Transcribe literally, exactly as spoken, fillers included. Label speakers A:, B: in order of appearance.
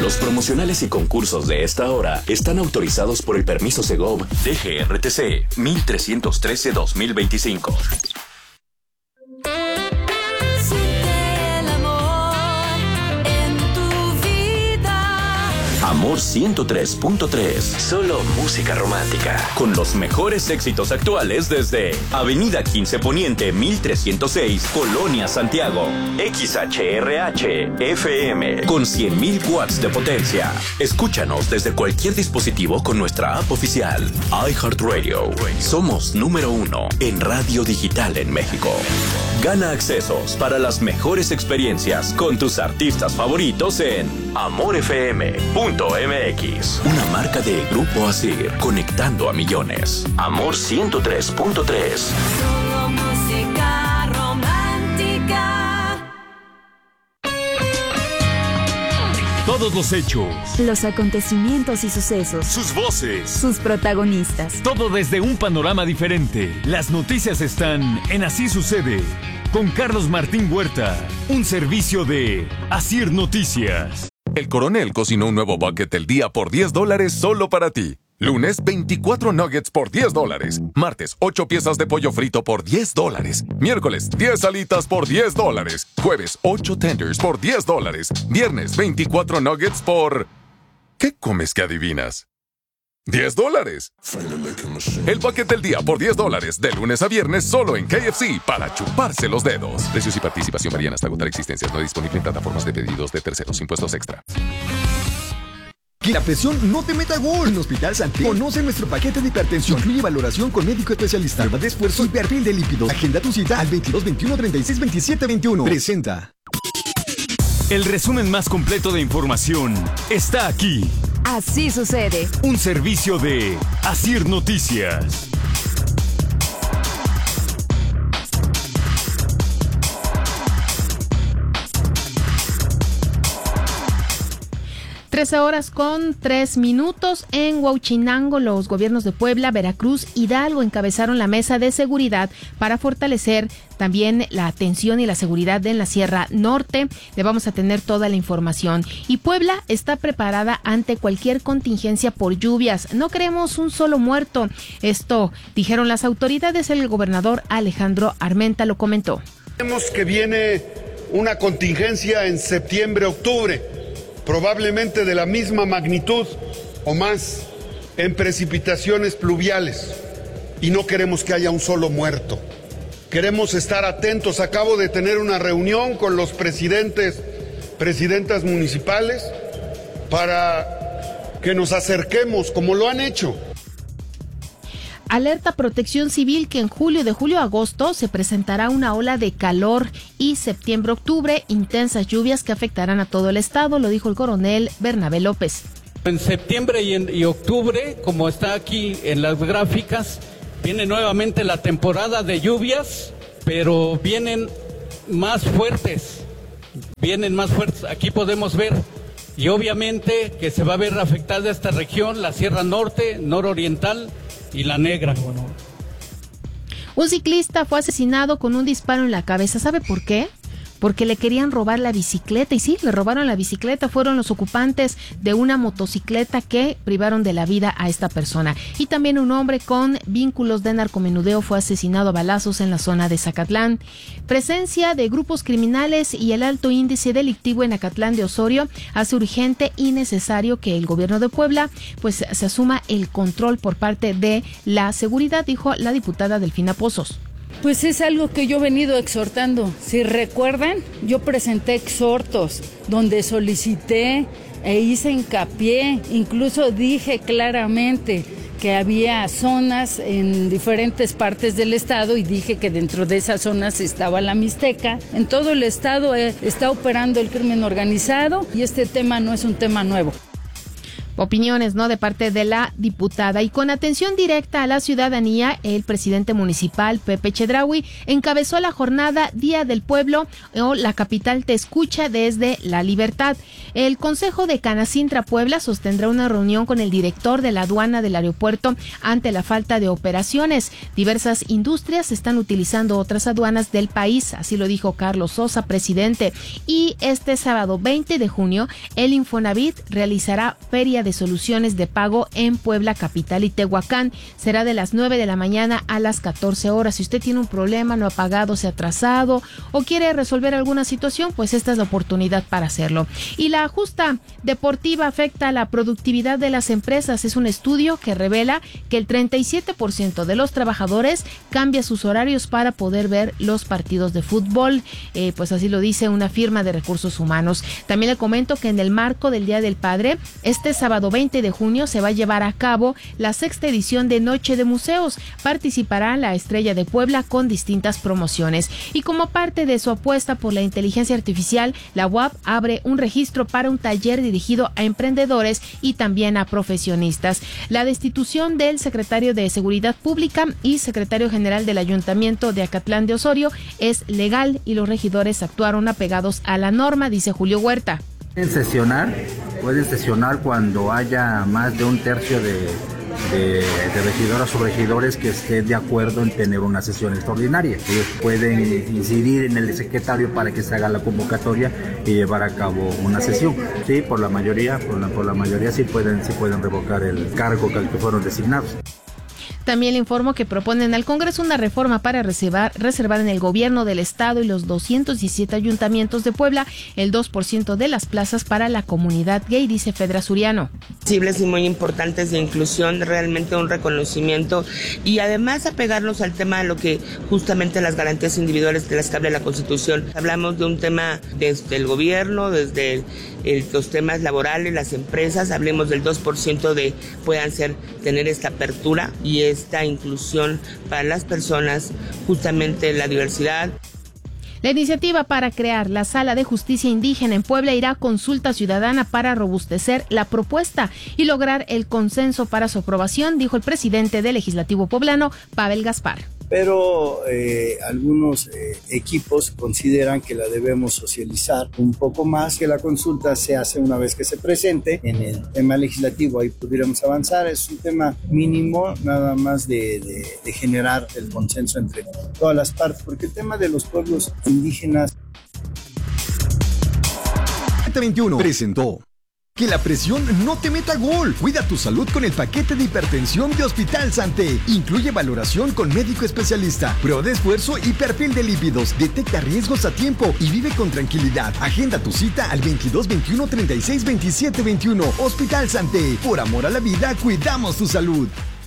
A: Los promocionales y concursos de esta hora están autorizados por el permiso Segov D G R T C mil trescientos trece dos mil veinticinco. Amor ciento tres punto tres. Solo música romántica. Con los mejores éxitos actuales desde Avenida quince Poniente mil trescientos seis, Colonia Santiago. X H R H F M con cien mil watts de potencia. Escúchanos desde cualquier dispositivo con nuestra app oficial. iHeartRadio. Somos número uno en radio digital en México. Gana accesos para las mejores experiencias con tus artistas favoritos en amor f m punto m x. Una marca de Grupo Asir, conectando a millones. Amor ciento tres punto tres.
B: Solo música romántica.
C: Todos los hechos,
D: los acontecimientos y sucesos,
C: sus voces,
D: sus protagonistas.
C: Todo desde un panorama diferente. Las noticias están en Así Sucede, con Carlos Martín Huerta, un servicio de Asir Noticias.
E: El Coronel cocinó un nuevo bucket del día por diez dólares solo para ti. Lunes, veinticuatro nuggets por diez dólares. Martes, ocho piezas de pollo frito por diez dólares. Miércoles, diez alitas por diez dólares. Jueves, ocho tenders por diez dólares. Viernes, veinticuatro nuggets por... ¿Qué comes que adivinas? diez dólares. El bucket del día por diez dólares, de lunes a viernes, solo en K F C, para chuparse los dedos. Precios y participación varían hasta agotar existencias. No disponible en plataformas de pedidos de terceros. Impuestos extra.
F: Que la presión no te meta gol. En Hospital Santé, conoce nuestro paquete de hipertensión. Incluye valoración con médico especialista, prueba de esfuerzo y perfil de lípidos. Agenda tu cita al veintidós veintiuno treinta y seis veintisiete veintiuno. Presenta.
C: El resumen más completo de información está aquí.
D: Así Sucede.
C: Un servicio de Asir Noticias.
G: trece horas con tres minutos. En Huauchinango, los gobiernos de Puebla, Veracruz, Hidalgo encabezaron la mesa de seguridad para fortalecer también la atención y la seguridad en la Sierra Norte. Le vamos a tener toda la información. Y Puebla está preparada ante cualquier contingencia por lluvias. No queremos un solo muerto. Esto dijeron las autoridades. El gobernador Alejandro Armenta lo comentó.
H: Vemos que viene una contingencia en septiembre, octubre. Probablemente de la misma magnitud o más en precipitaciones pluviales, y no queremos que haya un solo muerto. Queremos estar atentos. Acabo de tener una reunión con los presidentes, presidentas municipales, para que nos acerquemos como lo han hecho.
G: Alerta Protección Civil que en julio, de julio a agosto, se presentará una ola de calor y septiembre-octubre, intensas lluvias que afectarán a todo el estado, lo dijo el coronel Bernabé López.
I: En septiembre y, en, y octubre, como está aquí en las gráficas, viene nuevamente la temporada de lluvias, pero vienen más fuertes, vienen más fuertes. Aquí podemos ver, y obviamente que se va a ver afectada esta región, la Sierra Norte, nororiental, y la Negra.
G: Un ciclista fue asesinado con un disparo en la cabeza. ¿Sabe por qué? Porque le querían robar la bicicleta. Y sí, le robaron la bicicleta. Fueron los ocupantes de una motocicleta que privaron de la vida a esta persona. Y también un hombre con vínculos de narcomenudeo fue asesinado a balazos en la zona de Zacatlán. Presencia de grupos criminales y el alto índice delictivo en Acatlán de Osorio hace urgente y necesario que el gobierno de Puebla pues se asuma el control por parte de la seguridad, dijo la diputada Delfina Pozos.
J: Pues es algo que yo he venido exhortando. Si recuerdan, yo presenté exhortos donde solicité e hice hincapié, incluso dije claramente que había zonas en diferentes partes del estado y dije que dentro de esas zonas estaba la Mixteca. En todo el estado eh, está operando el crimen organizado y este tema no es un tema nuevo.
G: opiniones, ¿no?, de parte de la diputada. Y con atención directa a la ciudadanía, el presidente municipal, Pepe Chedraui, encabezó la jornada Día del Pueblo o La Capital Te Escucha desde La Libertad. El Consejo de Canacintra Puebla sostendrá una reunión con el director de la aduana del aeropuerto ante la falta de operaciones. Diversas industrias están utilizando otras aduanas del país, así lo dijo Carlos Sosa, presidente. Y este sábado veinte de junio, el Infonavit realizará feria de soluciones de pago en Puebla capital y Tehuacán. Será de las nueve de la mañana a las catorce horas. Si usted tiene un problema, no ha pagado, se ha atrasado o quiere resolver alguna situación, pues esta es la oportunidad para hacerlo. Y la justa deportiva afecta a la productividad de las empresas. Es un estudio que revela que el treinta y siete por ciento de los trabajadores cambia sus horarios para poder ver los partidos de fútbol. Eh, pues así lo dice una firma de recursos humanos. También le comento que en el marco del Día del Padre, este sábado veinte de junio se va a llevar a cabo la sexta edición de Noche de Museos. Participará la Estrella de Puebla con distintas promociones. Y como parte de su apuesta por la inteligencia artificial, la U A P abre un registro para un taller dirigido a emprendedores y también a profesionistas. La destitución del secretario de Seguridad Pública y secretario general del Ayuntamiento de Acatlán de Osorio es legal y los regidores actuaron apegados a la norma, dice Julio Huerta.
K: Pueden sesionar, pueden sesionar cuando haya más de un tercio de, de, de regidoras o regidores que estén de acuerdo en tener una sesión extraordinaria. Ellos pueden incidir en el secretario para que se haga la convocatoria y llevar a cabo una sesión. Sí, por la mayoría, por la, por la mayoría sí pueden, sí pueden revocar el cargo al que fueron designados.
G: También le informo que proponen al Congreso una reforma para reservar, reservar en el gobierno del Estado y los doscientos diecisiete ayuntamientos de Puebla el dos por ciento de las plazas para la comunidad gay, dice Fedra Suriano.
L: Posibles y muy importantes de inclusión, realmente un reconocimiento y además apegarnos al tema de lo que justamente las garantías individuales de las que habla la Constitución. Hablamos de un tema desde el gobierno, desde el, los temas laborales, las empresas, hablemos del dos por ciento de puedan ser tener esta apertura y esta inclusión para las personas, justamente la diversidad.
G: La iniciativa para crear la Sala de Justicia Indígena en Puebla irá a consulta ciudadana para robustecer la propuesta y lograr el consenso para su aprobación, dijo el presidente del Legislativo poblano, Pavel Gaspar.
M: Pero eh, algunos eh, equipos consideran que la debemos socializar un poco más, que la consulta se hace una vez que se presente en el tema legislativo, ahí pudiéramos avanzar. Es un tema mínimo, nada más de, de, de generar el consenso entre todas las partes, porque el tema de los pueblos indígenas.
F: veintiuno presentó Que la presión no te meta gol. Cuida tu salud con el paquete de hipertensión de Hospital Santé. Incluye valoración con médico especialista, prueba de esfuerzo y perfil de lípidos. Detecta riesgos a tiempo y vive con tranquilidad. Agenda tu cita al veintidós veintiuno treinta y seis veintisiete veintiuno. Hospital Santé. Por amor a la vida, cuidamos tu salud.